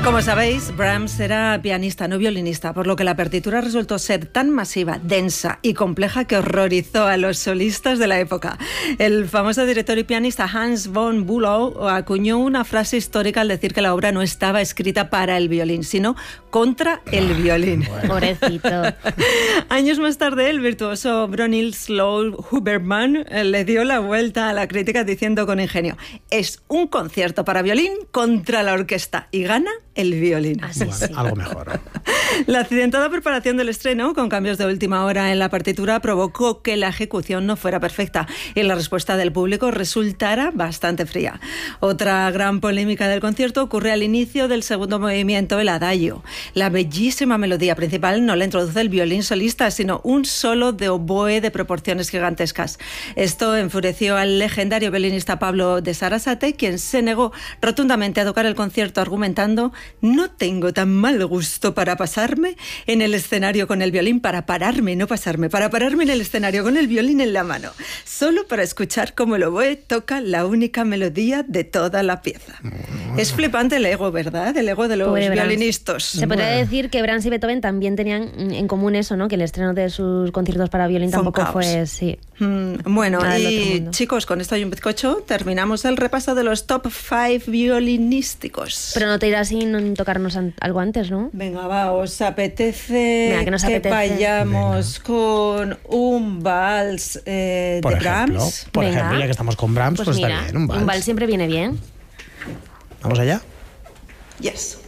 Como sabéis, Brahms era pianista, no violinista, por lo que la partitura resultó ser tan masiva, densa y compleja que horrorizó a los solistas de la época. El famoso director y pianista Hans von Bülow acuñó una frase histórica al decir que la obra no estaba escrita para el violín, sino contra el violín. Pobrecito. Años más tarde, el virtuoso Bronislaw Huberman le dio la vuelta a la crítica diciendo con ingenio: es un concierto para violín contra la orquesta y gana el violín. Así Bueno, sí. algo mejor. La accidentada preparación del estreno, con cambios de última hora en la partitura, provocó que la ejecución no fuera perfecta y la respuesta del público resultara bastante fría. Otra gran polémica del concierto ocurre al inicio del segundo movimiento, el adagio. La bellísima melodía principal no la introduce el violín solista, sino un solo de oboe de proporciones gigantescas. Esto enfureció al legendario violinista Pablo de Sarasate, quien se negó rotundamente a tocar el concierto argumentando: no tengo tan mal gusto para pasarme en el escenario con el violín, para pararme y no pasarme, para pararme en el escenario con el violín en la mano, solo para escuchar cómo el oboe toca la única melodía de toda la pieza. Es flipante el ego, ¿verdad? El ego de los violinistas. Se podría decir que Brahms y Beethoven también tenían en común eso, ¿no? Que el estreno de sus conciertos para violín tampoco fue, sí. Bueno, nada del otro y mundo. chicos, con esto y un bizcocho terminamos el repaso de los top 5 violinísticos. Pero no te irás sin tocarnos algo antes, ¿no? Venga, va, ¿os apetece Venga, que nos apetece. vayamos con un vals de Por ejemplo, Brahms? por Venga. ejemplo, ya que estamos con Brahms, pues mira, está bien, un vals. siempre viene bien. ¿Vamos allá? Yes.